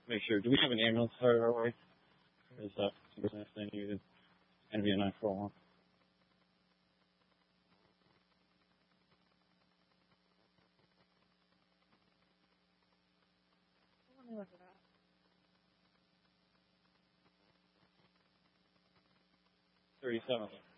make sure. Do we have an ambulance headed our way? Or is that the next thing you did? NV 941. Let me look it up. 37.